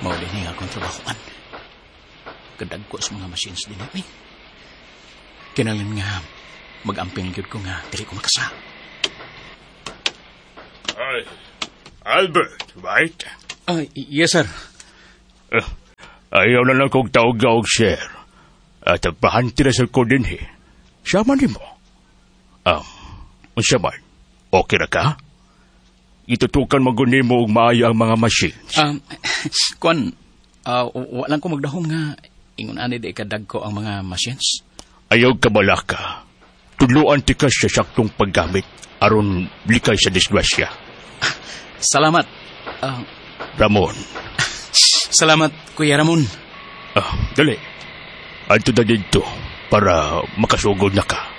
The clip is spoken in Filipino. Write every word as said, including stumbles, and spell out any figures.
Mauli niya akong trabahoan. Kadag ko sa mga machines din namin. Kinalin nga, mag-amping yun ko nga, dili ko makasa. Ay, Albert, right? Uh, yes, sir. Uh, ayaw na lang kong tawag-gawag, sir. At agpahanti na sa ko din, he. Siya man mo. Um, siya man, okay na ka? Itutukan maguni mo og maayo ang mga machines. Um, Kwan, uh, walang ko magdahom nga, ingon ani di kadag ko ang mga machines. Ayaw ka balaka. Tuluan ti ka sa saktong paggamit aron likay sa disgrasya. Salamat. Uh, Ramon. Salamat, Kuya Ramon. Ah, dali. Anto na dito para makasugod na ka.